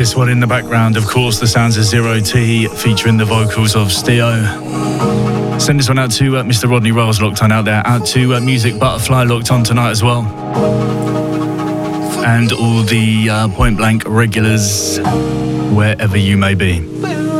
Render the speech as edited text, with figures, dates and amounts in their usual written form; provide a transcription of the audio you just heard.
This one in the background, of course, the sounds of Zero T featuring the vocals of Steo. Send this one out to Mr. Rodney Rolls locked on out there, out to Music Butterfly locked on tonight as well. And all the Point Blank regulars, wherever you may be.